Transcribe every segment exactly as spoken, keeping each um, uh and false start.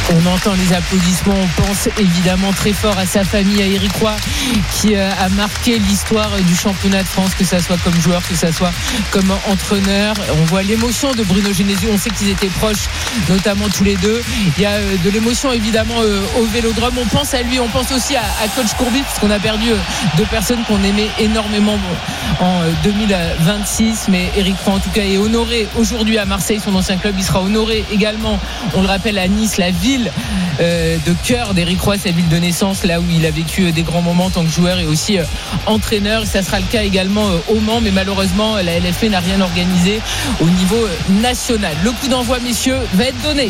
On entend les applaudissements, on pense évidemment très fort à sa famille, à Éric Roy, qui a marqué l'histoire du championnat de France, que ça soit comme joueur, que ça soit comme entraîneur. On voit l'émotion de Bruno Genesio, on sait qu'ils étaient proches, notamment tous les deux. Il y a de l'émotion évidemment au Vélodrome. On pense à lui, on pense aussi à, à coach Courbis, parce qu'on a perdu deux personnes qu'on aimait énormément en deux mille vingt-six. Mais Éric Roy en tout cas est honoré aujourd'hui à Marseille, son ancien club. Il sera honoré également, on le rappelle, à Nice, la ville euh, de cœur d'Éric Roy, sa ville de naissance, là où il a vécu des grands moments en tant que joueur et aussi euh, entraîneur. Ça sera le cas également euh, au Mans, mais malheureusement la L F P n'a rien organisé au niveau euh, national. Le coup d'envoi, messieurs, va être donné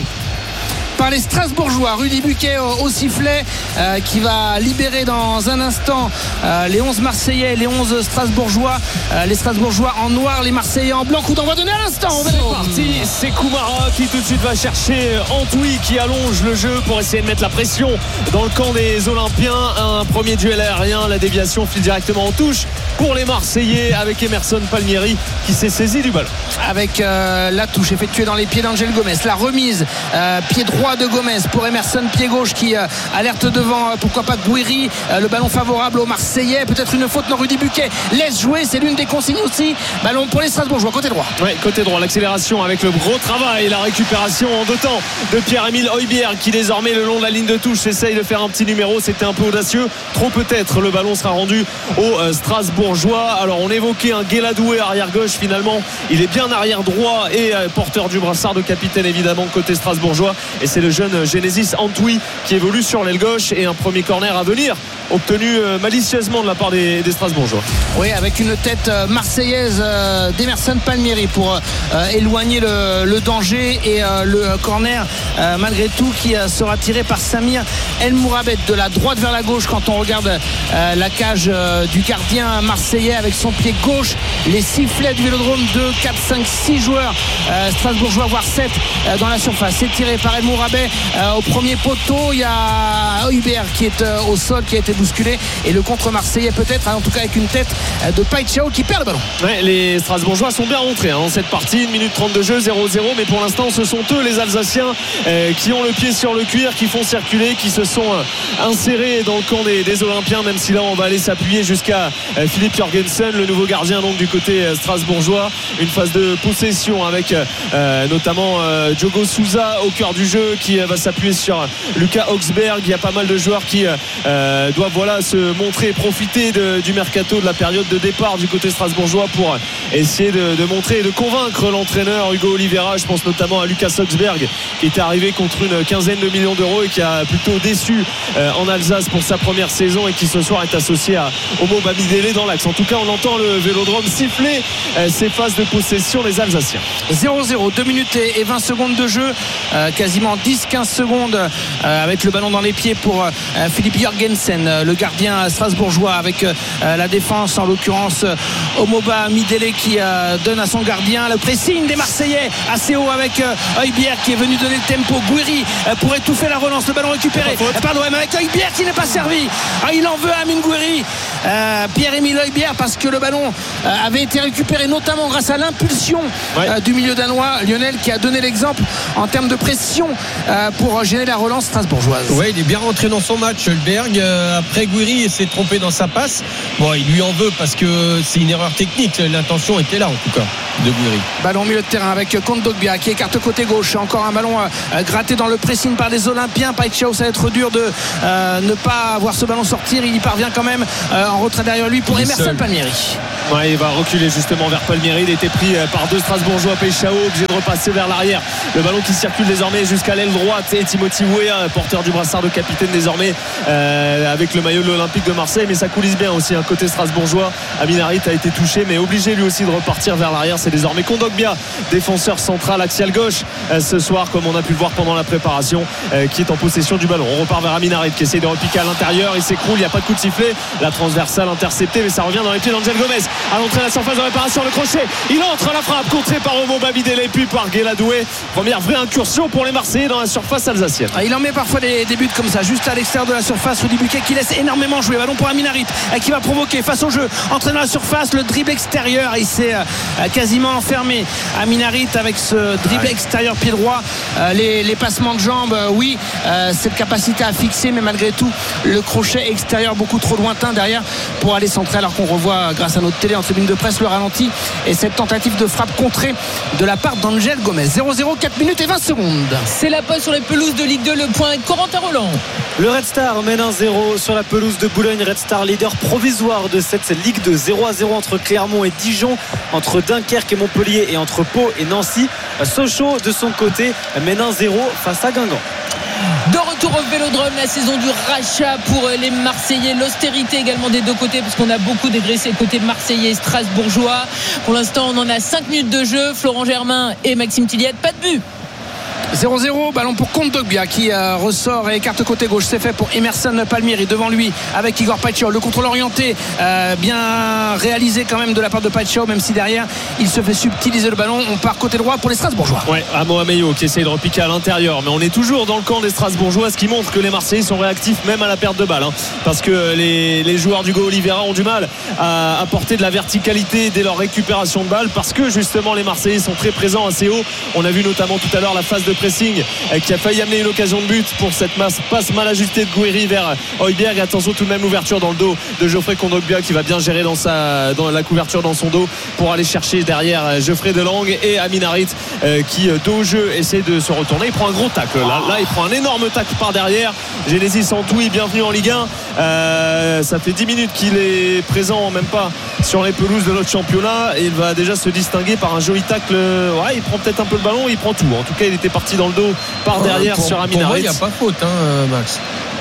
par les Strasbourgeois. Rudy Buquet au, au sifflet euh, qui va libérer dans un instant euh, les onze Marseillais, les onze Strasbourgeois, euh, les Strasbourgeois en noir, les Marseillais en blanc. Coup d'envoi donné à l'instant. C'est parti, c'est Koumara qui tout de suite va chercher Antoui qui allonge le jeu pour essayer de mettre la pression dans le camp des Olympiens. Un premier duel aérien, la déviation file directement en touche pour les Marseillais avec Emerson Palmieri qui s'est saisi du ballon. Avec euh, la touche effectuée dans les pieds d'Angel Gomez, la remise euh, pied droit de Gomez pour Emerson, pied gauche qui euh, alerte devant, euh, pourquoi pas Gouiri, euh, le ballon favorable aux Marseillais, peut-être une faute. Non, Rudy Buquet laisse jouer, c'est l'une des consignes aussi. Ballon pour les Strasbourgeois, côté droit. Oui, côté droit, l'accélération avec le gros travail, la récupération en deux temps de Pierre-Emile Højbjerg qui désormais le long de la ligne de touche essaye de faire un petit numéro. C'était un peu audacieux, trop peut-être. Le ballon sera rendu aux euh, Strasbourgeois. Alors on évoquait un Guéladoué arrière gauche, finalement il est bien arrière droit et euh, porteur du brassard de capitaine évidemment côté Strasbourgeois, et c'est le jeune Genesis Antoui qui évolue sur l'aile gauche. Et un premier corner à venir obtenu euh, malicieusement de la part des, des Strasbourgeois. Oui, avec une tête euh, marseillaise euh, d'Emerson Palmieri pour euh, éloigner le, le danger, et euh, le corner euh, malgré tout qui euh, sera tiré par Samir El Mourabet de la droite vers la gauche. Quand on regarde euh, la cage euh, du gardien marseillais avec son pied gauche, les sifflets du Vélodrome, deux, quatre, cinq, six joueurs euh, strasbourgeois, voire sept euh, dans la surface. C'est tiré par El Mourabet euh, au premier poteau. Il y a Højbjerg qui est euh, au sol, qui a été bousculé, et le contre marseillais peut-être, hein, en tout cas avec une tête euh, de Païtchao qui perd le ballon. Ouais, les Strasbourgeois sont bien rentrés hein, dans cette partie, une minute trente de jeu, zéro zéro, mais pour l'instant ce sont eux les Alsaciens euh, qui ont le pied sur le cuir, qui font circuler, qui se sont euh, insérés dans le camp des, des Olympiens, même si là on va aller s'appuyer jusqu'à euh, Philippe Jorgensen, le nouveau gardien donc du côté euh, strasbourgeois. Une phase de possession avec euh, notamment euh, Diogo Souza au cœur du jeu qui euh, va s'appuyer sur Lucas Augsberg. Il y a pas mal de joueurs qui euh, doivent voilà, se montrer et profiter de, du mercato, de la période de départ du côté strasbourgeois pour essayer de, de montrer et de convaincre l'entraîneur Hugo Oliveira. Je pense notamment à Lucas Augsberg qui était arrivé contre une quinzaine de millions d'euros et qui a plutôt déçu euh, en Alsace pour sa première saison, et qui ce soir est associé à Omo Bamidele dans l'axe. En tout cas on entend le Vélodrome siffler euh, ces phases de possession des Alsaciens. Zéro zéro, deux minutes et vingt secondes de jeu, euh, quasiment dix quinze secondes euh, avec le ballon dans les pieds pour euh, Philippe Jorgensen, euh, le gardien strasbourgeois, avec euh, la défense en l'occurrence euh, Omoba Midele qui euh, donne à son gardien. Le pressing des Marseillais assez haut avec euh, Højbjerg qui est venu donner le tempo. Gouiri euh, pour étouffer la relance, le ballon récupéré euh, pardon, mais avec Højbjerg qui n'est pas servi. Ah, il en veut à Amine Gouiri, euh, Pierre-Emile Højbjerg, parce que le ballon euh, avait été récupéré notamment grâce à l'impulsion ouais. euh, du milieu danois Lionel, qui a donné l'exemple en termes de pression euh, pour gêner la relance strasbourgeoise. Oui, il est bien rentré dans son match, Højbjerg. Euh, après Gouiri s'est trompé dans sa passe. Bon, il lui en veut parce que c'est une erreur technique. L'intention était là en tout cas de Gouiri. Ballon au milieu de terrain avec Kondogbia qui écarte côté gauche. Encore un ballon euh, gratté dans le pressing par des Olympiens. Païtchao, ça va être dur de euh, ne pas voir ce ballon sortir. Il y parvient quand même euh, en retrait derrière lui pour Emerson seul. Palmieri. Ouais, il va reculer justement vers Palmieri. Il était pris par deux Strasbourgeois. Païtchao obligé de repasser vers l'arrière. Le ballon qui circule désormais jusqu'à l'aile droite, et Timothy Weah, porteur du brassard de capitaine désormais euh, avec le maillot de l'Olympique de Marseille. Mais ça coulisse bien aussi un hein, côté strasbourgeois. Amin Harit a été touché mais obligé lui aussi de repartir vers l'arrière. C'est désormais Kondogbia, défenseur central axial gauche euh, ce soir, comme on a pu le voir pendant la préparation, euh, qui est en possession du ballon. On repart vers Amin Harit qui essaie de repiquer à l'intérieur. Il s'écroule, il n'y a pas de coup de sifflet. La transversale interceptée, mais ça revient dans les pieds d'Angel Gomez. À l'entrée de la surface de réparation, le crochet, il entre, la frappe contrée par Omo Bamidele puis par Guéladoué. Première vraie incursion pour les Marseillais dans dans la surface alsacienne. Ah, il en met parfois des, des buts comme ça, juste à l'extérieur de la surface. Rudy Buquet qui laisse énormément jouer. Ballon pour Amin Harit qui va provoquer face au jeu, entrer dans la surface, le dribble extérieur. Il s'est euh, quasiment enfermé. Amin Harit avec ce dribble extérieur pied droit. Euh, les, les passements de jambes, euh, oui, euh, cette capacité à fixer, mais malgré tout, le crochet extérieur beaucoup trop lointain derrière pour aller centrer, alors qu'on revoit grâce à notre télé en tribune de presse le ralenti et cette tentative de frappe contrée de la part d'Angel Gomez. zéro zéro, quatre minutes et vingt secondes. C'est la pause sur les pelouses de Ligue deux. Le point est Corentin Roland. Le Red Star mène un zéro sur la pelouse de Boulogne. Red Star leader provisoire de cette Ligue deux. zéro à zéro entre Clermont et Dijon, entre Dunkerque et Montpellier et entre Pau et Nancy. Sochaux de son côté mène un zéro face à Guingamp. De retour au Vélodrome, la saison du rachat pour les Marseillais, l'austérité également des deux côtés parce qu'on a beaucoup dégraissé côté marseillais et strasbourgeois. Pour l'instant on en a cinq minutes de jeu. Florent Germain et Maxime Tilliette, pas de but. zéro zéro, ballon pour Kondogbia qui euh, ressort et écarte côté gauche. C'est fait pour Emerson Palmieri devant lui avec Igor Paixão. Le contrôle orienté, euh, bien réalisé quand même de la part de Paixão, même si derrière il se fait subtiliser le ballon. On part côté droit pour les Strasbourgeois. Ouais, Amo Ameyo qui essaye de repiquer à l'intérieur, mais on est toujours dans le camp des Strasbourgeois, ce qui montre que les Marseillais sont réactifs même à la perte de balle, hein, parce que les, les joueurs d'Hugo Oliveira ont du mal à apporter de la verticalité dès leur récupération de balle, parce que justement les Marseillais sont très présents assez haut. On a vu notamment tout à l'heure la phase de pressing qui a failli amener une occasion de but pour cette masse, passe mal ajustée de Gouiri vers Højbjerg. Attention tout de même, l'ouverture dans le dos de Geoffrey Kondogbia qui va bien gérer dans, sa, dans la couverture dans son dos pour aller chercher derrière Geoffrey Delangue et Amin Harit euh, qui dos au jeu essaie de se retourner. Il prend un gros tacle là, là il prend un énorme tacle par derrière. Genesis Santoui, bienvenue en Ligue un. Euh, ça fait dix minutes qu'il est présent, même pas sur les pelouses de notre championnat, et il va déjà se distinguer par un joli tacle. Ouais, il prend peut-être un peu le ballon, il prend tout. En tout cas il était parti dans le dos par derrière pour, sur Amin Harit. Il Harit. n'y a pas faute, hein, Max.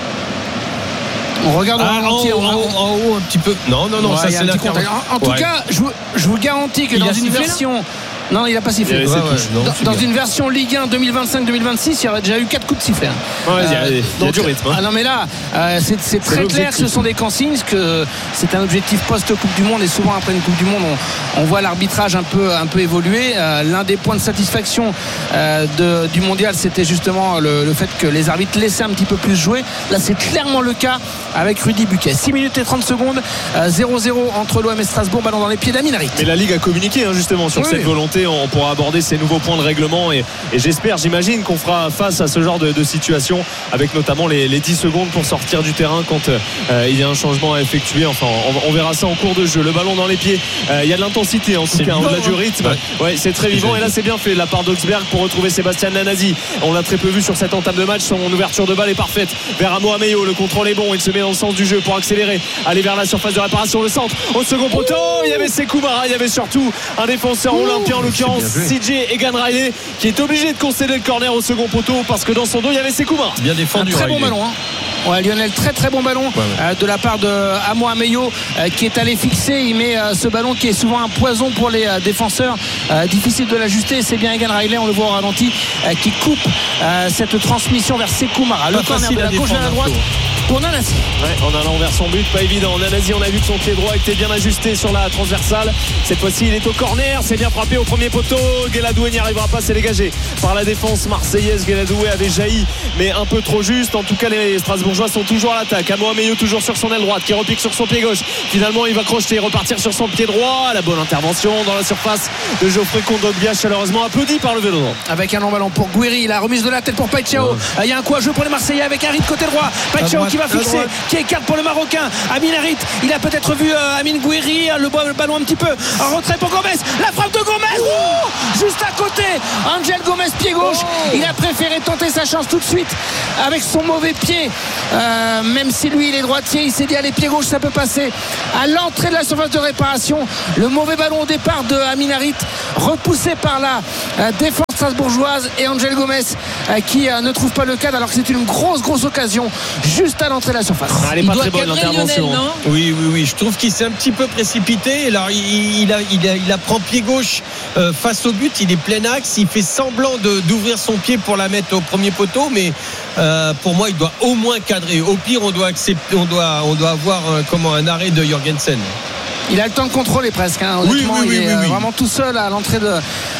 On regarde ah, en, haut, en, haut, en haut un petit peu. Non, non, non, ouais, ça c'est la En, en tout ouais. cas, je vous, je vous garantis que il dans une version. Là Non, il n'a pas sifflé. Ouais, ouais, non, dans dans une version Ligue un deux mille vingt-cinq deux mille vingt-six, il y aurait déjà eu quatre coups de sifflet. Ouais, euh, il y a, il y a du rythme. Hein. Ah non, mais là, euh, c'est, c'est très c'est clair que ce sont des consignes, que c'est un objectif post-Coupe du Monde, et souvent après une Coupe du Monde, on, on voit l'arbitrage un peu, un peu évoluer. Euh, l'un des points de satisfaction euh, de, du mondial, c'était justement le, le fait que les arbitres laissaient un petit peu plus jouer. Là, c'est clairement le cas avec Rudy Buquet. six minutes et trente secondes, euh, zéro zéro entre l'O M et Strasbourg, ballon dans les pieds d'Amin Harit. Mais la Ligue a communiqué hein, justement sur oui, cette volonté. On pourra aborder ces nouveaux points de règlement, et, et j'espère, j'imagine qu'on fera face à ce genre de, de situation, avec notamment les, les dix secondes pour sortir du terrain quand euh, il y a un changement à effectuer. Enfin, on, on verra ça en cours de jeu. Le ballon dans les pieds, euh, il y a de l'intensité en tout cas, au-delà du rythme. Ouais, ouais, c'est très vivant, et là c'est bien fait de la part d'Augsberg pour retrouver Sébastien Nanasi. On l'a très peu vu sur cette entame de match. Son ouverture de balle est parfaite vers Amo Ameyo. Le contrôle est bon, il se met dans le sens du jeu pour accélérer, aller vers la surface de réparation. Le centre au second poteau, il y avait Sekou Mara, il y avait surtout un défenseur olympien, en l'occurrence C J Egan Riley, qui est obligé de concéder le corner au second poteau parce que dans son dos il y avait Sekou Mara. Bien défendu, un très Riley. Bon ballon, hein. Ouais, Lionel, très très bon ballon ouais, ouais. Euh, de la part de Amo Ameyo euh, qui est allé fixer. Il met euh, ce ballon qui est souvent un poison pour les euh, défenseurs, euh, difficile de l'ajuster. C'est bien Egan Riley, on le voit au ralenti, euh, qui coupe euh, cette transmission vers Sekou Mara. Le corner de la gauche vers la droite pour Nanasi. Ouais, en allant vers son but, pas évident. Nanasi, on a vu que son pied droit était bien ajusté sur la transversale. Cette fois-ci il est au corner, c'est bien frappé au premier poteau. Gueladoué n'y arrivera pas, c'est dégagé par la défense marseillaise. Gueladoué avait jailli mais un peu trop juste. En tout cas les Strasbourgeois sont toujours à l'attaque. Amo Ameyo toujours sur son aile droite qui repique sur son pied gauche. Finalement il va crocheter, repartir sur son pied droit. La bonne intervention dans la surface de Geoffrey Kondogbia, chaleureusement applaudi par le Vélodrome. Avec un long ballon pour Gouiri, la remise de la tête pour Paixão. Ouais. Il y a un coup à jeu pour les Marseillais avec Harit côté droit. Paixão qui va fixer, qui écarte pour le Marocain. Amin Harit, il a peut-être vu euh, Amin Gouiri, le, le ballon un petit peu en retrait pour Gomez. La frappe de Gomez, oh juste à côté. Angel Gomez pied gauche. Oh, il a préféré tenter sa chance tout de suite avec son mauvais pied. Euh, même si lui il est droitier, il s'est dit allez pied gauche ça peut passer. À l'entrée de la surface de réparation, le mauvais ballon au départ de Amin Harit, repoussé par la euh, défense strasbourgeoise, et Angel Gomez euh, qui euh, ne trouve pas le cadre alors que c'est une grosse grosse occasion juste à l'entrée de la surface. Ah, elle est pas très bonne l'intervention. Lionel, oui oui oui, je trouve qu'il s'est un petit peu précipité. Alors il, il, a, il, a, il a prend pied gauche euh, face au but, il est plein axe, il fait semblant de, d'ouvrir son pied pour la mettre au premier poteau, mais euh, pour moi il doit au moins cadrer. Au pire on doit accepter, on doit, on doit avoir un, comment, un arrêt de Jorgensen. Il a le temps de contrôler presque, hein. Honnêtement, oui, oui, oui, il est oui, oui. vraiment tout seul à l'entrée de,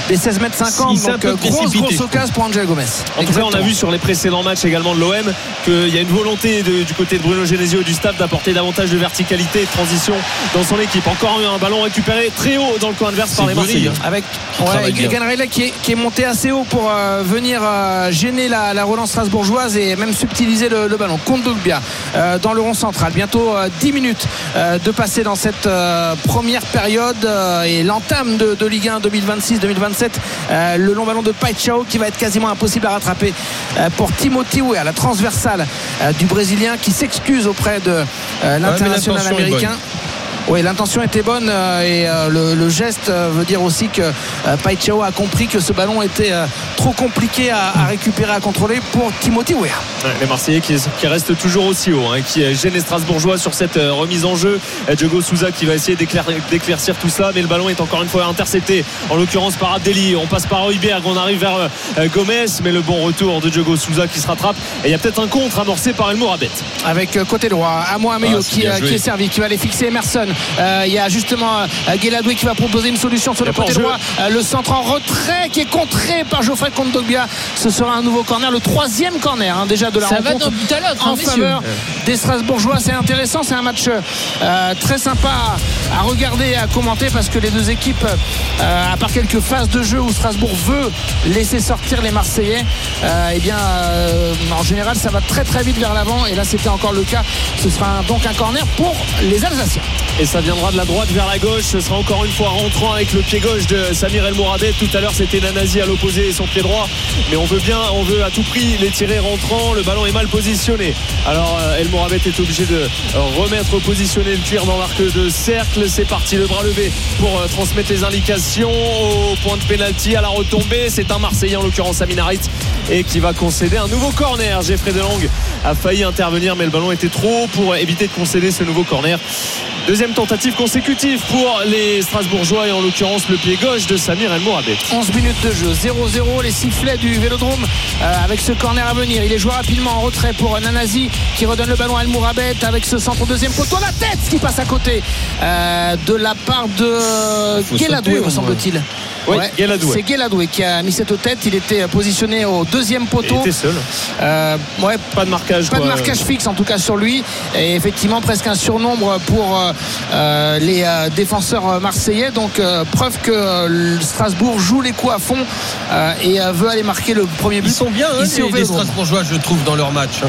des seize mètres cinquante. Il Donc grosse grosse occasion pour Angel Gomez. En tout cas, on a vu sur les précédents matchs également de l'O M qu'il y a une volonté de, du côté de Bruno Genesio et du staff d'apporter davantage de verticalité et de transition dans son équipe. Encore un ballon récupéré très haut dans le coin adverse par les Marseillais. Avec ouais, Ganarella qui est, qui est monté assez haut pour euh, venir euh, gêner la, la relance strasbourgeoise et même subtiliser le, le ballon. Kondogbia euh, dans le rond central. Bientôt euh, dix minutes euh, de passer dans cette euh, première période euh, et l'entame de, de Ligue un deux mille vingt-six deux mille vingt-sept. Euh, le long ballon de Paixão qui va être quasiment impossible à rattraper euh, pour Timothy Weah, la transversale euh, du Brésilien qui s'excuse auprès de euh, l'international ouais, américain. Oui, l'intention était bonne euh, et euh, le, le geste euh, veut dire aussi que euh, Paixão a compris que ce ballon était euh, trop compliqué à, à récupérer, à contrôler pour Timothy Weah. Ouais, les Marseillais qui, qui restent toujours aussi haut, hein, qui gênent les Strasbourgeois sur cette euh, remise en jeu. euh, Diogo Souza qui va essayer d'éclair, d'éclaircir tout ça, mais le ballon est encore une fois intercepté, en l'occurrence par Abdelli. On passe par Højbjerg, on arrive vers euh, Gomez, mais le bon retour de Diogo Souza qui se rattrape. Et il y a peut-être un contre amorcé par El Mourabet. Avec euh, côté droit, Amo Ameyo ah, qui, euh, qui est servi, qui va aller fixer Emerson. Euh, il y a justement euh, Guéladoué qui va proposer une solution sur le côté droit. Euh, le centre en retrait qui est contré par Geoffrey Kondogbia. Ce sera un nouveau corner, le troisième corner hein, déjà de la ça rencontre. Va d'un but à l'autre, en hein, faveur des Strasbourgeois. C'est intéressant, c'est un match euh, très sympa à, à regarder et à commenter parce que les deux équipes, euh, à part quelques phases de jeu où Strasbourg veut laisser sortir les Marseillais, euh, et bien euh, en général ça va très très vite vers l'avant et là c'était encore le cas. Ce sera un, donc un corner pour les Alsaciens. Et ça viendra de la droite vers la gauche. Ce sera encore une fois rentrant avec le pied gauche de Samir El Mourabet. Tout à l'heure c'était Nanazi à l'opposé et son pied droit, mais on veut bien, on veut à tout prix les tirer rentrant. Le ballon est mal positionné, alors El Mourabet est obligé de remettre positionner le tir dans l'arc de cercle. C'est parti, le bras levé pour transmettre les indications au point de pénalty, à la retombée. C'est un Marseillais en l'occurrence Amin Harit et qui va concéder un nouveau corner. Geoffrey Delangue a failli intervenir mais le ballon était trop haut pour éviter de concéder ce nouveau corner. Deuxième tentative consécutive pour les Strasbourgeois et en l'occurrence le pied gauche de Samir El Mourabet. onze minutes de jeu, zéro zéro, les sifflets du Vélodrome euh, avec ce corner à venir. Il est joué rapidement en retrait pour Nanazi qui redonne le ballon à El Mourabet avec ce centre au deuxième poteau. La tête qui passe à côté euh, de la part de Guéladoué me semble-t-il. Oui, ouais, Guéladoué. c'est Guéladoué qui a mis cette tête. Il était positionné au deuxième poteau. Il était seul. Euh, ouais, pas de marquage. Pas quoi. de marquage fixe en tout cas sur lui. Et effectivement presque un surnombre pour euh, les euh, défenseurs marseillais. Donc euh, preuve que euh, Strasbourg joue les coups à fond euh, et euh, veut aller marquer le premier but. Ils sont bien hein, ici les, les Strasbourgeois, je trouve, dans leur match.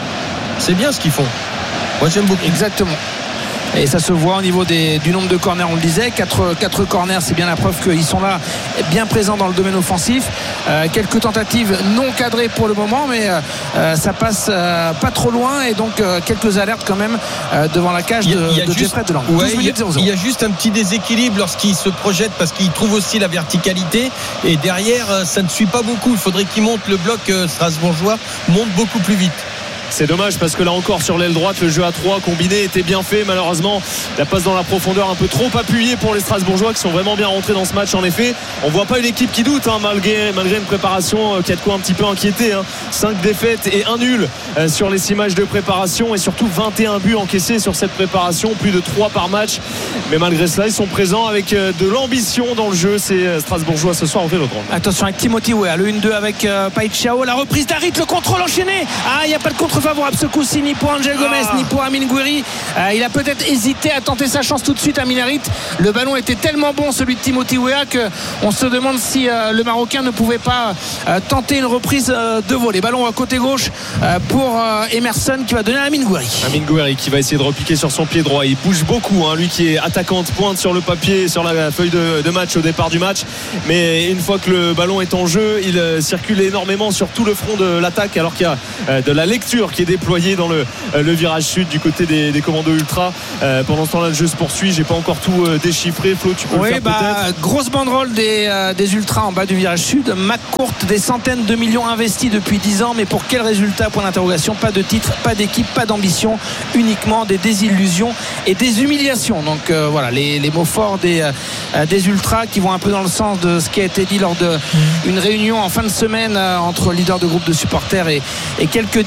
C'est bien ce qu'ils font. Moi j'aime beaucoup. Exactement. Et ça se voit au niveau des, du nombre de corners, on le disait, quatre, quatre corners, c'est bien la preuve qu'ils sont là, bien présents dans le domaine offensif. Euh, quelques tentatives non cadrées pour le moment, mais euh, ça passe euh, pas trop loin et donc euh, quelques alertes quand même euh, devant la cage de, de Geoffrey Delangue. Ouais, il, y il y a juste un petit déséquilibre lorsqu'il se projette parce qu'il trouve aussi la verticalité et derrière ça ne suit pas beaucoup. Il faudrait qu'il monte, le bloc euh, strasbourgeois monte beaucoup plus vite. C'est dommage parce que là encore sur l'aile droite le jeu à trois combiné était bien fait. Malheureusement la passe dans la profondeur un peu trop appuyée pour les Strasbourgeois qui sont vraiment bien rentrés dans ce match. En effet on voit pas une équipe qui doute hein, malgré, malgré une préparation qui a de quoi un petit peu inquiéter hein. cinq défaites et un nul euh, sur les six matchs de préparation et surtout vingt et un buts encaissés sur cette préparation, plus de trois par match, mais malgré cela ils sont présents avec euh, de l'ambition dans le jeu ces euh, Strasbourgeois ce soir au Vélodrome. Attention avec Timothy Weah, le un deux avec euh, Paixão, la reprise d'Harit, le contrôle enchaîné. Ah il n'y a pas de contre favorable ce coup-ci ni pour Angel Gomez ah. ni pour Amine Gouiri. Euh, il a peut-être hésité à tenter sa chance tout de suite. Amine Harit, le ballon était tellement bon celui de Timothy Weah qu'on se demande si euh, le Marocain ne pouvait pas euh, tenter une reprise euh, de volée. Ballon à côté gauche euh, pour euh, Emerson qui va donner à Amine Gouiri. Amine Gouiri qui va essayer de repiquer sur son pied droit. Il bouge beaucoup hein, lui qui est attaquant de pointe sur le papier, sur la feuille de, de match au départ du match, mais une fois que le ballon est en jeu il euh, circule énormément sur tout le front de l'attaque alors qu'il y a euh, de la lecture qui est déployée dans le, le virage sud du côté des, des commandos ultra. Euh, pendant ce temps là le jeu se poursuit, j'ai pas encore tout euh, déchiffré. Flo, tu peux oui, le faire bah, peut-être. Grosse banderole des, euh, des ultras en bas du virage sud. McCourt, des centaines de millions investis depuis dix ans, mais pour quel résultat? Point d'interrogation. Pas de titre, pas d'équipe, pas d'ambition, uniquement des désillusions et des humiliations. Donc euh, voilà les, les mots forts des, euh, des ultras qui vont un peu dans le sens de ce qui a été dit lors d'une réunion en fin de semaine euh, entre leaders de groupe de supporters et, et quelques dirigeants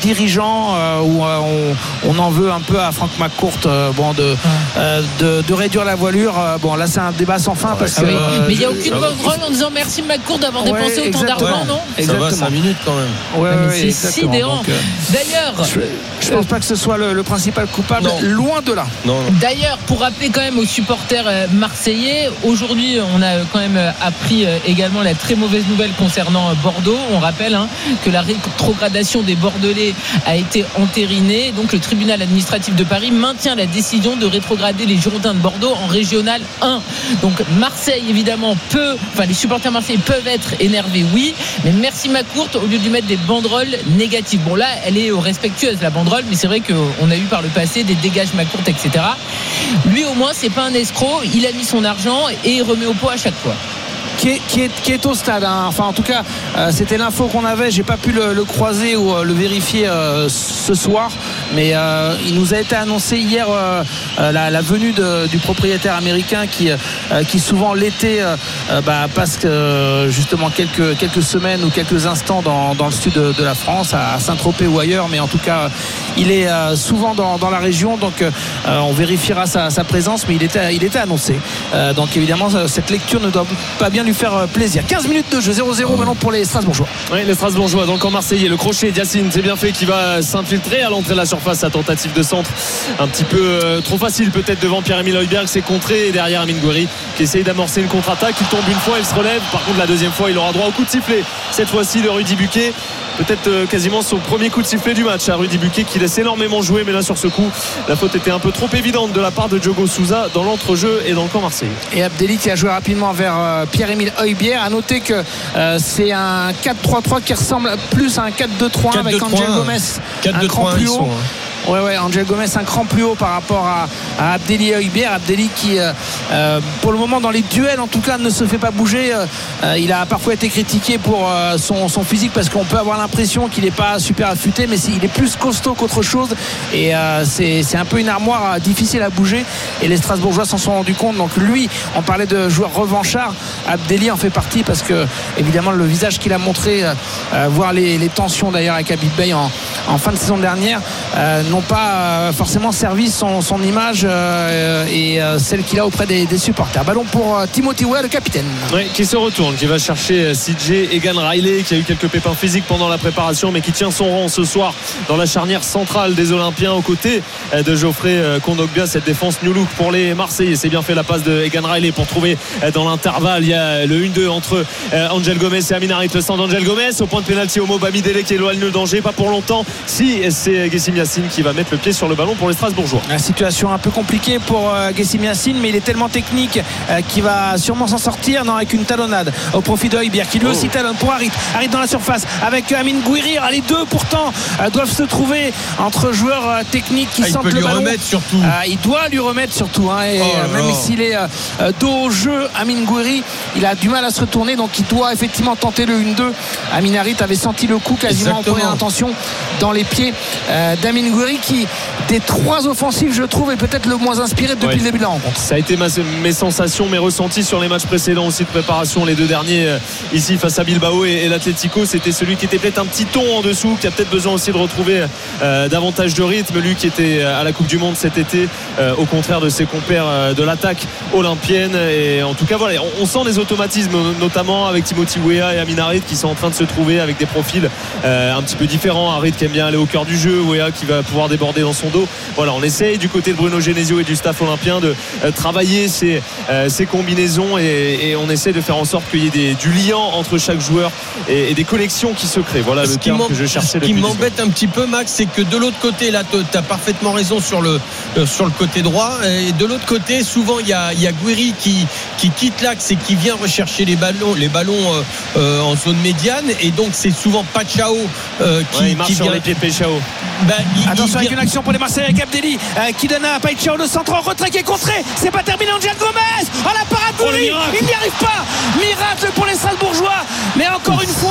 temps euh, où euh, on, on en veut un peu à Frank McCourt euh, bon, de, euh, de, de réduire la voilure. Euh, bon, là, c'est un débat sans fin. Parce ah que, oui. euh, mais il n'y a je, aucune banderole en disant merci McCourt d'avoir ouais, dépensé autant d'argent, non? Exactement. Ça va cinq minutes quand même. Ouais, ah, ouais, c'est sidérant. Donc, euh, d'ailleurs, je ne pense pas que ce soit le, le principal coupable. Non. Loin de là. Non, non. D'ailleurs, pour rappeler quand même aux supporters marseillais, aujourd'hui, on a quand même appris également la très mauvaise nouvelle concernant Bordeaux. On rappelle hein, que la rétrogradation des Bordelais a été entérinée. Donc, le tribunal administratif de Paris maintient la décision de rétrograder les Girondins de Bordeaux en régional un. Donc, Marseille, évidemment, peut, enfin, les supporters marseillais peuvent être énervés, oui, mais merci McCourt, au lieu de lui mettre des banderoles négatives. Bon, là, elle est respectueuse, la banderole, mais c'est vrai qu'on a eu par le passé des dégages McCourt, et cetera. Lui, au moins, c'est pas un escroc. Il a mis son argent et il remet au pot à chaque fois. Qui est, qui, est, qui est au stade hein. Enfin en tout cas euh, c'était l'info qu'on avait. J'ai pas pu le, le croiser ou euh, le vérifier euh, ce soir, mais euh, il nous a été annoncé hier euh, euh, la, la venue de, du propriétaire américain qui, euh, qui souvent l'été euh, bah, passe euh, justement quelques, quelques semaines ou quelques instants dans, dans le sud de, de la France, à Saint-Tropez ou ailleurs, mais en tout cas il est euh, souvent dans, dans la région, donc euh, on vérifiera sa, sa présence, mais il était, il était annoncé euh, donc évidemment cette lecture ne doit pas bien lui faire plaisir. quinze minutes de jeu, zéro zéro maintenant pour les Strasbourgeois. Oui, les Strasbourgeois dans le camp marseillais. Le crochet d'Yacine, c'est bien fait, qui va s'infiltrer à l'entrée de la surface. Sa tentative de centre un petit peu euh, trop facile peut-être devant Pierre-Emile Højbjerg. C'est contré, et derrière Amine Gouiri qui essaye d'amorcer une contre-attaque. Il tombe une fois, il se relève. Par contre, la deuxième fois, il aura droit au coup de sifflet. Cette fois-ci de Rudy Buquet. Peut-être euh, quasiment son premier coup de sifflet du match à Rudy Buquet, qui laisse énormément jouer, mais là sur ce coup la faute était un peu trop évidente de la part de Diogo Sousa dans l'entrejeu et dans le camp marseillais. Et Abdelli qui a joué rapidement vers euh, Pierre-Emile Højbjerg. À noter que euh, c'est un quatre trois trois qui ressemble plus à un quatre deux trois un avec Angel Gomez un cran plus haut. Ouais, ouais, Angel Gomez un cran plus haut par rapport à, à Abdelli Højbjerg. Abdelli qui, euh, euh, pour le moment, dans les duels, en tout cas, ne se fait pas bouger. Euh, il a parfois été critiqué pour euh, son, son physique parce qu'on peut avoir l'impression qu'il n'est pas super affûté, mais il est plus costaud qu'autre chose. Et euh, c'est, c'est un peu une armoire difficile à bouger. Et les Strasbourgeois s'en sont rendus compte. Donc lui, on parlait de joueur revanchard. Abdelli en fait partie parce que, évidemment, le visage qu'il a montré, euh, voir les, les tensions d'ailleurs avec Habib Beye en, en fin de saison dernière, euh, n'ont pas euh, forcément servi son, son image euh, et euh, celle qu'il a auprès des, des supporters. Ballon pour euh, Timothy Weah, le capitaine. Oui, qui se retourne, qui va chercher C J Egan Riley, qui a eu quelques pépins physiques pendant la préparation, mais qui tient son rang ce soir dans la charnière centrale des Olympiens aux côtés de Geoffrey Kondogbia. Cette défense new look pour les Marseillais. C'est bien fait la passe de Egan Riley pour trouver dans l'intervalle. Il y a le un deux entre Angel Gomez et Amin Harit. Le centre d'Angel Gomez au point de pénalty. Omo Bamidele qui éloigne le danger, pas pour longtemps. Si c'est Guessim Yacine qui va mettre le pied sur le ballon pour les Strasbourgeois. La situation un peu compliquée pour euh, Guessim Yacine, mais il est tellement technique euh, qu'il va sûrement s'en sortir. Non, avec une talonnade au profit de Højbjerg qui lui aussi talonne pour Harit. Harit dans la surface avec euh, Amine Gouiri. Les deux pourtant euh, doivent se trouver entre joueurs euh, techniques qui ah, sentent il peut le lui ballon. Remettre surtout. Euh, il doit lui remettre surtout. Hein, et, oh euh, même s'il est euh, dos au jeu, Amine Gouiri, il a du mal à se retourner, donc il doit effectivement tenter le un deux. Amine Harit avait senti le coup quasiment Exactement. en première intention dans les pieds euh, d'Amine Gouiri qui, des trois offensives, je trouve, est peut-être le moins inspiré depuis ouais. le début de la rencontre. Ça a été ma, mes sensations, mes ressentis sur les matchs précédents aussi de préparation, les deux derniers euh, ici face à Bilbao et, et l'Atlético. C'était celui qui était peut-être un petit ton en dessous, qui a peut-être besoin aussi de retrouver euh, davantage de rythme, lui qui était à la Coupe du Monde cet été, euh, au contraire de ses compères euh, de l'attaque olympienne. Et en tout cas voilà, on, on sent des automatismes, notamment avec Timothy Weah et Amin Harit qui sont en train de se trouver avec des profils euh, un petit peu différents. Harit qui aime bien aller au cœur du jeu, Weah qui va pouvoir déborder dans son dos. Voilà, on essaye du côté de Bruno Genesio et du staff olympien de euh, travailler ces, euh, ces combinaisons et, et on essaie de faire en sorte qu'il y ait des, du lien entre chaque joueur et, et des connexions qui se créent. Voilà ce le terme que je cherchais. Ce qui m'embête un petit peu, Max, c'est que de l'autre côté, là, tu as parfaitement raison sur le, euh, sur le côté droit. Et de l'autre côté, souvent, il y a, y a Gouiri qui, qui quitte l'axe et qui vient rechercher les ballons, les ballons euh, euh, en zone médiane. Et donc, c'est souvent Pachao euh, qui, ouais, il marche qui sur vient... les pieds de Pachao. Ben, il, Attention il avec vient... une action pour les Marseillais avec Abdelli euh, qui donne à Pachao le centre en retrait qui est contré. C'est pas terminé. Angel Gomez. Oh la parade Gouiri. Il n'y arrive pas. Miracle pour les Strasbourgeois. Mais encore une fois,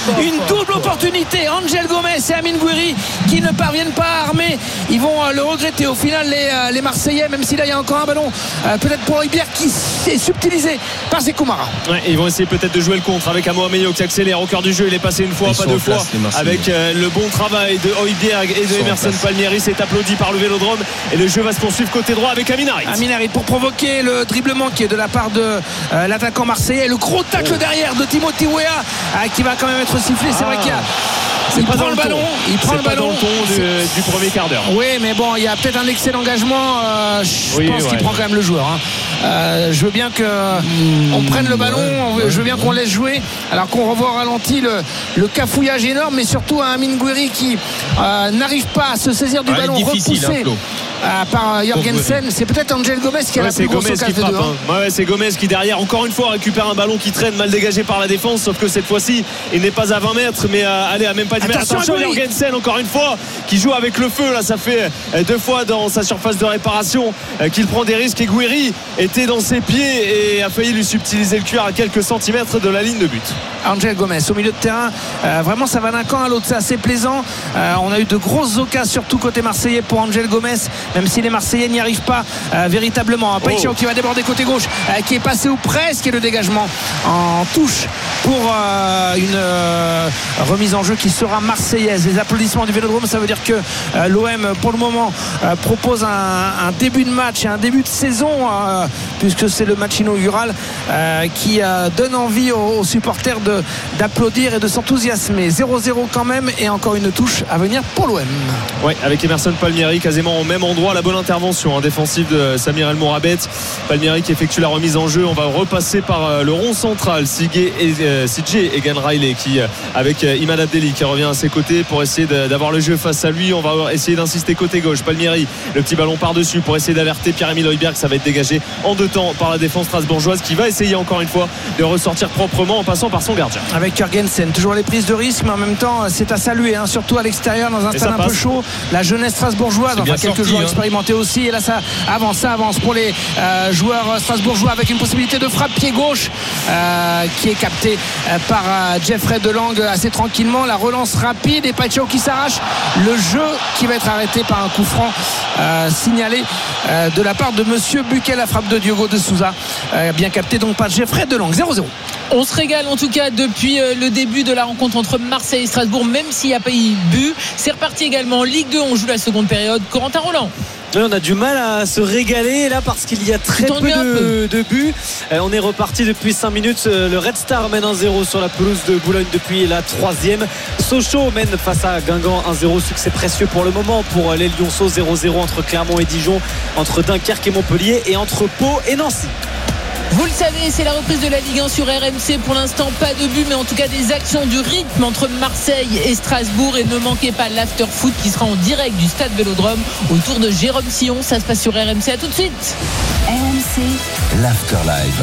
une double opportunité. Angel Gomez et Amine Gouiri qui ne parviennent pas à armer. Ils vont le regretter au final, les, les Marseillais, même si là il y a encore un ballon euh, peut-être pour Hojbjerg qui est subtilisé par Sekou Mara. Ouais, ils vont essayer peut-être de jouer le contre avec Amo Ameyo qui accélère au cœur du jeu. Il est passé une fois, ils pas deux fois, avec euh, le bon travail de Hojbjerg et de Emerson Palmieri. C'est applaudi par le Vélodrome et le jeu va se poursuivre côté droit avec Amin Harit. Amin Harit pour provoquer le dribblement qui est de la part de euh, l'attaquant marseillais. Le gros tacle oh. derrière de Timothy Weah euh, qui va quand même être sifflé. C'est ah. vrai qu'il y a C'est il pas prend dans le ballon, ton. il prend c'est le pas ballon dans le ton du, du premier quart d'heure. Oui, mais bon, il y a peut-être un excès d'engagement. Euh, je oui, pense ouais. qu'il prend quand même le joueur. Hein. Euh, je veux bien que mmh, on prenne le ballon. Ouais, je veux bien qu'on laisse jouer. Alors qu'on revoit au ralenti le, le cafouillage énorme, mais surtout un Amine Gouiri qui euh, n'arrive pas à se saisir du ouais, ballon repoussé. Hein, par Jorgensen, c'est peut-être Angel Gomez qui a ouais, la plus grosse occasion de deux. Hein. Ouais, c'est Gomez qui derrière encore une fois récupère un ballon qui traîne mal dégagé par la défense, sauf que cette fois-ci il n'est pas à vingt mètres mais à, allez, à même pas dix mètres. Attention, attention Jorgensen encore une fois qui joue avec le feu là, ça fait deux fois dans sa surface de réparation qu'il prend des risques et Gouiri était dans ses pieds et a failli lui subtiliser le cuir à quelques centimètres de la ligne de but. Angel Gomez au milieu de terrain, euh, vraiment ça va d'un camp à l'autre, c'est assez plaisant. Euh, on a eu de grosses occasions surtout côté marseillais pour Angel Gomez, même si les Marseillais n'y arrivent pas euh, véritablement. Païcho oh. qui va déborder côté gauche, euh, qui est passé ou presque, et le dégagement en touche pour euh, une euh, remise en jeu qui sera marseillaise. Les applaudissements du Vélodrome, ça veut dire que euh, l'O M pour le moment euh, propose un, un début de match et un début de saison euh, puisque c'est le match inaugural euh, qui euh, donne envie aux, aux supporters de d'applaudir et de s'enthousiasmer. Zéro zéro quand même, et encore une touche à venir pour l'O M. Oui, avec Emerson Palmieri quasiment au même endroit. La bonne intervention hein, défensive de Samir El Mourabet. Palmieri qui effectue la remise en jeu. On va repasser par euh, le rond central. Sigé et euh, Sigé et Gan Riley qui euh, avec euh, Imad Abdelli qui revient à ses côtés pour essayer de, d'avoir le jeu face à lui. On va essayer d'insister côté gauche. Palmieri, le petit ballon par-dessus pour essayer d'alerter Pierre-Emile Hojbjerg. Ça va être dégagé en deux temps par la défense strasbourgeoise qui va essayer encore une fois de ressortir proprement en passant par son gardien. Avec Jorgensen, toujours les prises de risque, mais en même temps c'est à saluer, hein, surtout à l'extérieur dans un stade un passe. peu chaud. La jeunesse strasbourgeoise, enfin quelques sorti, joueurs hein. expérimentés aussi, et là ça avance, ça avance pour les euh, joueurs strasbourgeois avec une possibilité de frappe pied gauche euh, qui est captée euh, par euh, Jeffrey Delang assez tranquillement. La relance rapide et Païcho qui s'arrache. Le jeu qui va être arrêté par un coup franc euh, signalé euh, de la part de Monsieur Buquet. La frappe de Diogo de Souza, euh, bien capté donc par Jeffrey Delang. Zéro zéro. On se régale en tout cas depuis le début de la rencontre entre Marseille et Strasbourg, même s'il n'y a pas eu but. C'est reparti également en Ligue deux, on joue la seconde période. Corentin Roland. Oui, on a du mal à se régaler là parce qu'il y a très peu de, de buts. Euh, on est reparti depuis cinq minutes. Le Red Star mène un zéro sur la pelouse de Boulogne depuis la troisième. Sochaux mène face à Guingamp un zéro. Succès précieux pour le moment pour les Lyonceaux. Zéro zéro entre Clermont et Dijon, entre Dunkerque et Montpellier et entre Pau et Nancy. Vous le savez, c'est la reprise de la Ligue un sur R M C. Pour l'instant, pas de but, mais en tout cas des actions, du rythme entre Marseille et Strasbourg. Et ne manquez pas l'after foot qui sera en direct du stade Vélodrome autour de Jérôme Sillon. Ça se passe sur R M C. À tout de suite. R M C, l'after live.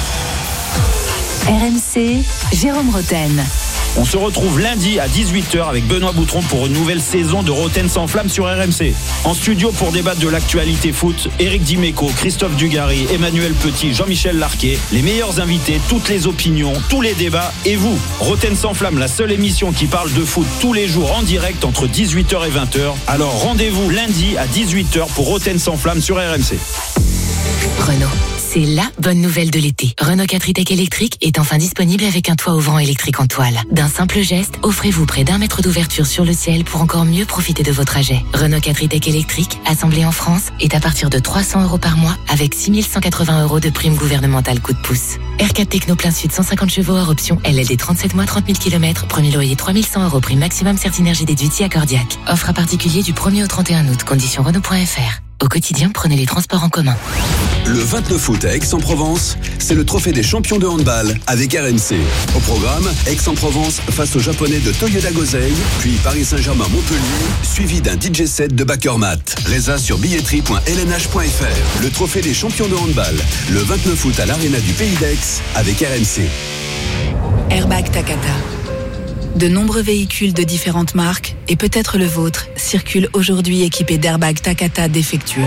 R M C, Jérôme Roten. On se retrouve lundi à dix-huit heures avec Benoît Boutron pour une nouvelle saison de Roten sans flamme sur R M C. En studio pour débattre de l'actualité foot, Éric Dimeco, Christophe Dugarry, Emmanuel Petit, Jean-Michel Larquet, les meilleurs invités, toutes les opinions, tous les débats et vous. Roten sans flamme, la seule émission qui parle de foot tous les jours en direct entre dix-huit heures et vingt heures. Alors rendez-vous lundi à dix-huit heures pour Roten sans flamme sur R M C. Renault. C'est la bonne nouvelle de l'été. Renault quatre e-Tech électrique est enfin disponible avec un toit ouvrant électrique en toile. D'un simple geste, offrez-vous près d'un mètre d'ouverture sur le ciel pour encore mieux profiter de vos trajets. Renault quatre e-Tech électrique, assemblé en France, est à partir de trois cents euros par mois avec six mille cent quatre-vingts euros de prime gouvernementale coup de pouce. R quatre Techno plein sud cent cinquante chevaux hors option, L L D trente-sept mois trente mille kilomètres, premier loyer trois mille cent euros, prime maximum Certinergie déduite accordiaque. Offre à particulier du premier au trente et un août, conditions Renault point F R. Au quotidien, prenez les transports en commun. Le vingt-neuf août à Aix-en-Provence, c'est le trophée des champions de handball avec R M C. Au programme, Aix-en-Provence face aux Japonais de Toyoda Gosei, puis Paris Saint-Germain-Montpellier, suivi d'un D J set de Bakermat. Résa sur billetterie point L N H point F R. Le trophée des champions de handball, le vingt-neuf août à l'Arena du Pays d'Aix avec R M C. Airbag Takata. De nombreux véhicules de différentes marques, et peut-être le vôtre, circulent aujourd'hui équipés d'airbags Takata défectueux.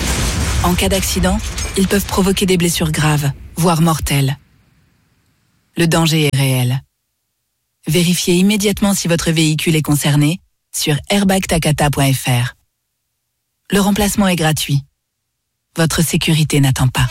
En cas d'accident, ils peuvent provoquer des blessures graves, voire mortelles. le danger est réel. Vérifiez immédiatement si votre véhicule est concerné sur airbag takata point f r. Le remplacement est gratuit. Votre sécurité n'attend pas.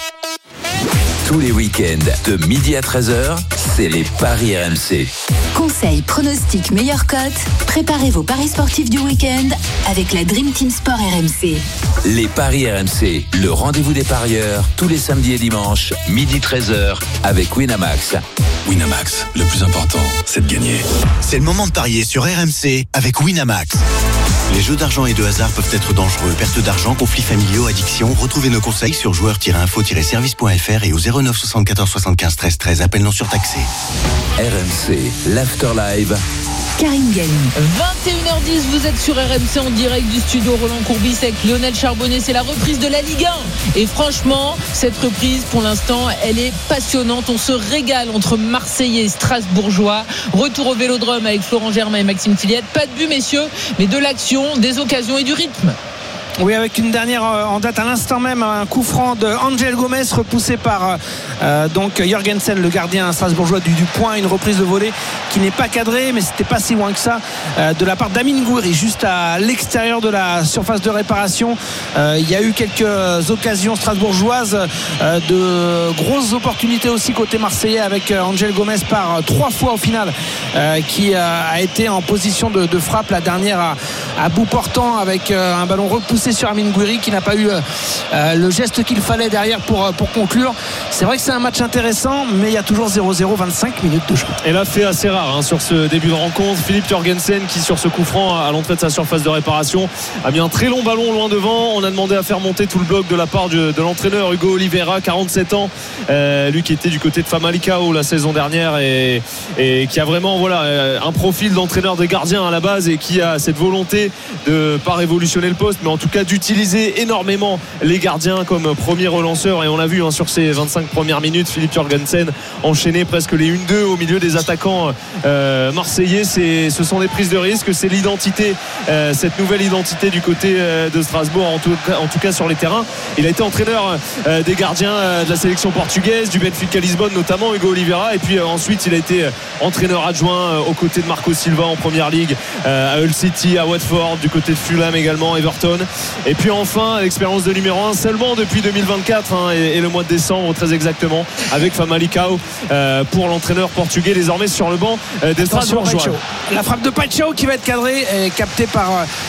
Tous les week-ends, de midi à treize heures, c'est les paris R M C. Conseils, pronostics, meilleures cotes. Préparez vos paris sportifs du week-end avec la Dream Team Sport R M C. Les paris R M C, le rendez-vous des parieurs, tous les samedis et dimanches, midi treize heures, avec Winamax. Winamax, le plus important, c'est de gagner. C'est le moment de parier sur R M C avec Winamax. Les jeux d'argent et de hasard peuvent être dangereux. Perte d'argent, conflits familiaux, addiction. Retrouvez nos conseils sur joueurs tiret info tiret service point f r et au zéro neuf soixante-quatorze soixante-quinze treize treize. Appel non surtaxé. R M C, l'Afterlive. Karine Galli. vingt et une heures dix, vous êtes sur R M C en direct du studio Roland Courbis avec Lionel Charbonnet. C'est la reprise de la Ligue un. Et franchement, cette reprise, pour l'instant, elle est passionnante. On se régale entre Marseillais et Strasbourgeois. Retour au Vélodrome avec Florent Germain et Maxime Tilliette. Pas de but, messieurs, mais de l'action, des occasions et du rythme. Oui, avec une dernière en date à l'instant même, un coup franc de Angel Gomez repoussé par euh, donc Jorgensen, le gardien strasbourgeois du, du point. Une reprise de volée qui n'est pas cadrée, mais c'était pas si loin que ça, euh, de la part d'Amine Gouiri, juste à l'extérieur de la surface de réparation. Euh, il y a eu quelques occasions strasbourgeoises, euh, de grosses opportunités aussi côté marseillais avec euh, Angel Gomez par euh, trois fois au final, euh, qui euh, a été en position de, de frappe, la dernière à, à bout portant avec euh, un ballon repoussé sur Amine Gouiri qui n'a pas eu euh, le geste qu'il fallait derrière pour, pour conclure. C'est vrai que c'est un match intéressant, mais il y a toujours zéro zéro, vingt-cinq minutes de jeu. Et là, fait assez rare hein, sur ce début de rencontre. Philippe Jorgensen qui, sur ce coup franc à l'entrée de sa surface de réparation, a mis un très long ballon loin devant. On a demandé à faire monter tout le bloc de la part de, de l'entraîneur Hugo Oliveira, quarante-sept ans, euh, lui qui était du côté de Famalicão la saison dernière et, et qui a vraiment voilà, un profil d'entraîneur de gardien à la base et qui a cette volonté de pas révolutionner le poste, mais en tout cas d'utiliser énormément les gardiens comme premier relanceur. Et on l'a vu hein, sur ces vingt-cinq premières minutes, Philippe Jorgensen enchaîner presque les un deux au milieu des attaquants euh, marseillais. C'est, ce sont des prises de risque, c'est l'identité, euh, cette nouvelle identité du côté euh, de Strasbourg, en tout, cas, en tout cas sur les terrains. Il a été entraîneur euh, des gardiens euh, de la sélection portugaise, du Benfica Lisbonne notamment, Hugo Oliveira, et puis euh, ensuite il a été entraîneur adjoint euh, aux côtés de Marco Silva en première ligue, euh, à Hull City, à Watford, du côté de Fulham également, Everton. Et puis enfin l'expérience de numéro un seulement depuis deux mille vingt-quatre hein, et, et le mois de décembre très exactement avec Famalicão euh, pour l'entraîneur portugais désormais sur le banc euh, des Strasbourgeois. La frappe de Pacho qui va être cadrée et captée par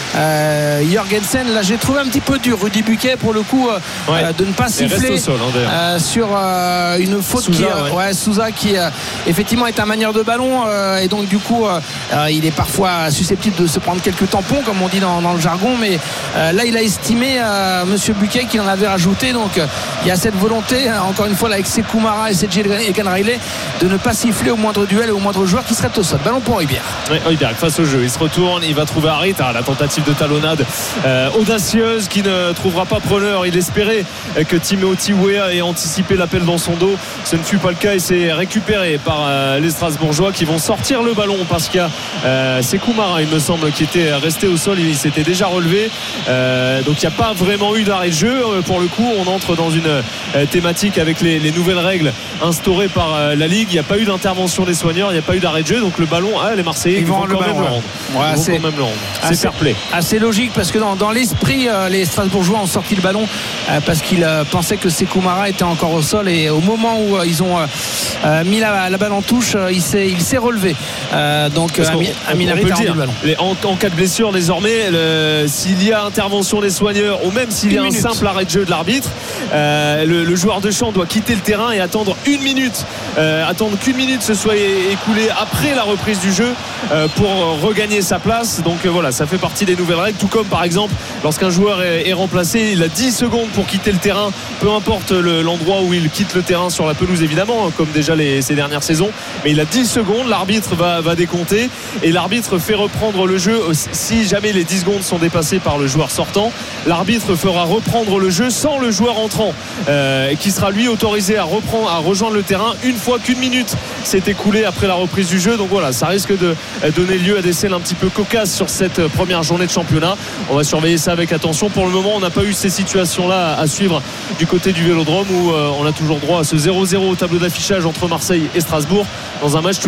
euh, Jorgensen. Là j'ai trouvé un petit peu dur Rudy Buquet pour le coup euh, ouais. de ne pas siffler au sol, hein, euh, sur euh, une faute Souza, qui, ouais. Ouais, Souza qui euh, effectivement est un manieur de ballon euh, et donc du coup euh, il est parfois susceptible de se prendre quelques tampons comme on dit dans, dans le jargon, mais euh, là il a estimé euh, monsieur Buquet qu'il en avait rajouté, donc euh, il y a cette volonté euh, encore une fois là, avec Sekou Mara et Sergi Egan Riley de ne pas siffler au moindre duel et au moindre joueur qui serait au sol. Ballon pour Højbjerg. Oui, Højbjerg face au jeu, il se retourne, il va trouver Harit, ah, la tentative de talonnade euh, audacieuse qui ne trouvera pas preneur. Il espérait euh, que Timothy Weah ait anticipé l'appel dans son dos, ce ne fut pas le cas et c'est récupéré par euh, les Strasbourgeois qui vont sortir le ballon parce qu'il y a euh, Sekou Mara il me semble qui était resté au sol, il s'était déjà relevé, euh, donc il n'y a pas vraiment eu d'arrêt de jeu. Pour le coup on entre dans une euh, thématique avec les, les nouvelles règles instaurées par euh, la Ligue. Il n'y a pas eu d'intervention des soigneurs, il n'y a pas eu d'arrêt de jeu, donc le ballon, ah, les Marseillais ils, ils vont, vont, quand, même le rendre. Ouais, ils vont quand même le rendre. C'est fair play. Assez logique parce que dans, dans l'esprit euh, les Strasbourgeois ont sorti le ballon euh, parce qu'ils euh, pensaient que Sekou Mara était encore au sol et au moment où euh, ils ont euh, mis la, la balle en touche euh, il, s'est, il s'est relevé euh, donc euh, Amine Harit a rendu le ballon. Les, en, en cas de blessure désormais le, s'il y a intervention des soigneurs ou même s'il y a un minute. simple arrêt de jeu de l'arbitre, euh, le, le joueur de champ doit quitter le terrain et attendre une minute euh, attendre qu'une minute se soit écoulée après la reprise du jeu euh, pour regagner sa place. Donc euh, voilà, ça fait partie des nouvelles règles, tout comme par exemple lorsqu'un joueur est, est remplacé, il a dix secondes pour quitter le terrain, peu importe le, l'endroit où il quitte le terrain sur la pelouse évidemment, comme déjà les, ces dernières saisons, mais il a dix secondes, l'arbitre va, va décompter et l'arbitre fait reprendre le jeu si jamais les dix secondes sont dépassées par le joueur sortant. important. L'arbitre fera reprendre le jeu sans le joueur entrant euh, qui sera lui autorisé à reprendre, à rejoindre le terrain une fois qu'une minute s'est écoulée après la reprise du jeu. Donc voilà, ça risque de donner lieu à des scènes un petit peu cocasses sur cette première journée de championnat. On va surveiller ça avec attention. Pour le moment, on n'a pas eu ces situations-là à suivre du côté du Vélodrome où euh, on a toujours droit à ce zéro zéro au tableau d'affichage entre Marseille et Strasbourg dans un match